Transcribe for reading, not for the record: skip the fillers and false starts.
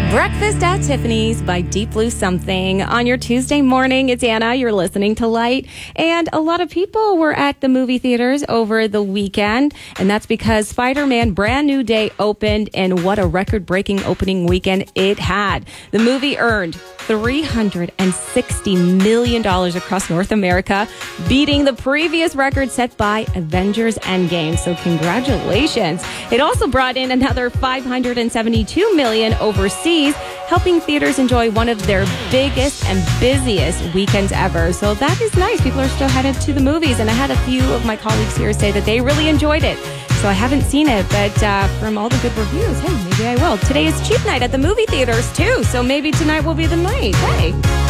Breakfast at Tiffany's by Deep Blue Something. On your Tuesday morning, it's Anna. You're listening to Light. And a lot of people were at the movie theaters over the weekend. And that's because Spider-Man Brand New Day opened. And what a record-breaking opening weekend it had. The movie earned $360 million across North America, beating the previous record set by Avengers Endgame. So congratulations. It also brought in another $572 million overseas, helping theaters enjoy one of their biggest and busiest weekends ever. So that is nice. People are still headed to the movies, and I had a few of my colleagues here say that they really enjoyed it. So I haven't seen it, but from all the good reviews, hey, maybe I will. Today is cheap night at the movie theaters, too, so maybe tonight will be the night. Hey.